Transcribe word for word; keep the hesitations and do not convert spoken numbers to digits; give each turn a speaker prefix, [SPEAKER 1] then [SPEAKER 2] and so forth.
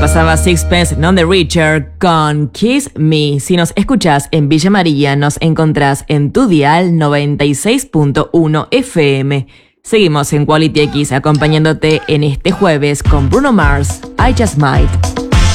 [SPEAKER 1] Pasaba Sixpence None the Richer con Kiss Me. Si nos escuchás en Villa María, nos encontrás en tu dial noventa y seis punto uno F M. Seguimos en Quality X acompañándote en este jueves con Bruno Mars, I Just Might.